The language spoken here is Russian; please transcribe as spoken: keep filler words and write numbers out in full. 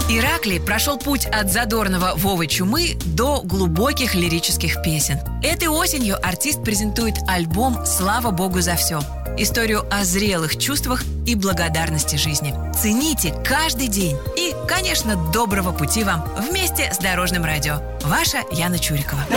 Ираклий прошел путь от задорного Вовы Чумы до глубоких лирических песен. Этой осенью артист презентует альбом «Слава Богу за все». Историю о зрелых чувствах и благодарности жизни. Цените каждый день. И, конечно, доброго пути вам вместе с Дорожным радио. Ваша Яна Чурикова.